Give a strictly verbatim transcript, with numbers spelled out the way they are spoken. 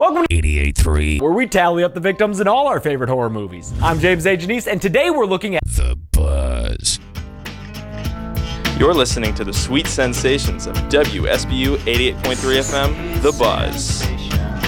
Welcome to eighty-eight point three, where we tally up the victims in all our favorite horror movies. I'm James A. Janice, and today we're looking at The Buzz. You're listening to the sweet sensations of W S B U eighty-eight point three F M, The Buzz.